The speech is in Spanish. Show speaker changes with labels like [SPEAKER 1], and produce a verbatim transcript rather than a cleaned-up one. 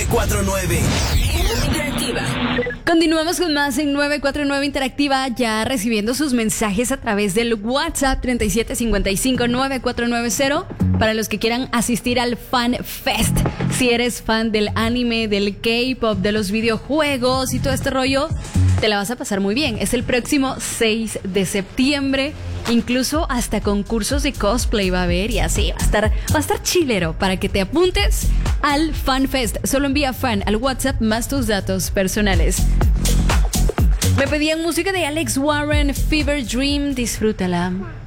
[SPEAKER 1] cuatro nueve.
[SPEAKER 2] Interactiva.
[SPEAKER 3] Continuamos con más en nueve cuatro nueve Interactiva, ya recibiendo sus mensajes a través del WhatsApp treinta y siete cincuenta y cinco nueve cuatro nueve cero para los que quieran asistir al Fan Fest. Si eres fan del anime, del K-pop, de los videojuegos y todo este rollo, te la vas a pasar muy bien. Es el próximo seis de septiembre. Incluso hasta concursos de cosplay va a haber y así va a estar, va a estar chilero para que te apuntes al Fan Fest. Solo envía fan al WhatsApp más tus datos personales. Me pedían música de Alex Warren, Fever Dream, disfrútala.